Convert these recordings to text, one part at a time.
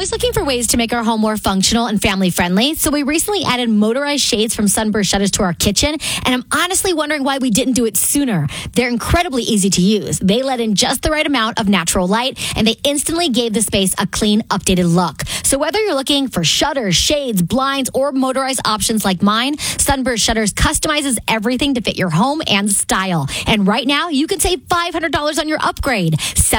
always looking for ways to make our home more functional and family friendly. So we recently added motorized shades from Sunburst Shutters to our kitchen. And I'm honestly wondering why we didn't do it sooner. They're incredibly easy to use. They let in just the right amount of natural light, and they instantly gave the space a clean, updated look. So whether you're looking for shutters, shades, blinds, or motorized options like mine, Sunburst Shutters customizes everything to fit your home and style. And right now, you can save $500 on your upgrade.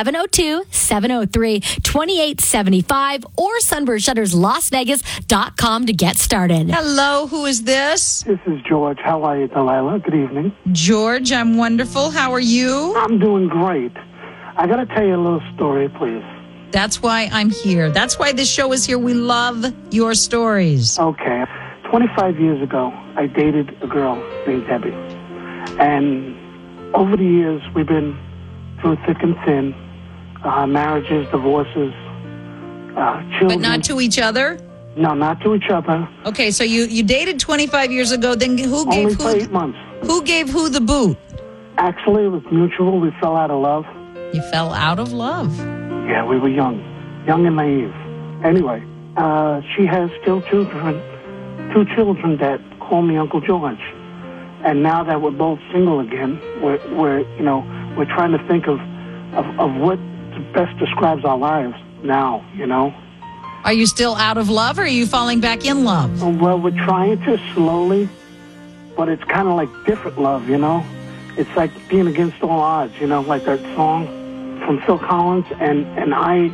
702-703-2875 or sunburstshutterslasvegas.com to get started. Hello, who is this? This is George. How are you, Delilah? Good evening. George, I'm wonderful. How are you? I'm doing great. I got to tell you a little story, please. That's why I'm here. That's why this show is here. We love your stories. Okay. 25 years ago, I dated a girl named Debbie. And over the years, we've been through thick and thin. Marriages, divorces, children. But not to each other? No, not to each other. Okay, so you dated 25 years ago. Then who gave Only who? for 8 months. Who gave who the boot? Actually, it was mutual. We fell out of love. You fell out of love. Yeah, we were young and naive. Anyway, she has still two children that call me Uncle George. And now that we're both single again, we're trying to think of what best describes our lives now, Are you still out of love, or are you falling back in love? Well, we're trying to slowly, but it's kind of like different love, It's like being against all odds, like that song from Phil Collins. And I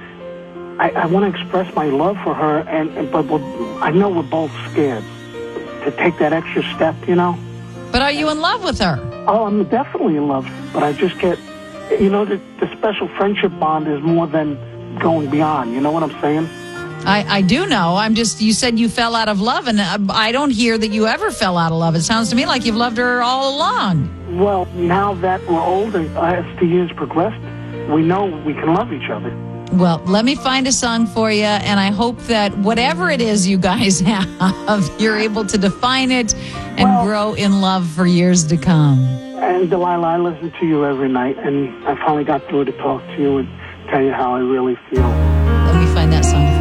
want to express my love for her, but I know we're both scared to take that extra step, But are you in love with her? Oh, I'm definitely in love, but I just get, the special friendship bond is more than going beyond. You know what I'm saying? I do know. You said you fell out of love, and I don't hear that you ever fell out of love. It sounds to me like you've loved her all along. Well, now that we're older, as the years progressed, we know we can love each other. Well, let me find a song for you, and I hope that whatever it is you guys have, you're able to define it and grow in love for years to come. And Delilah, I listen to you every night, and I finally got through to talk to you and tell you how I really feel. Let me find that song.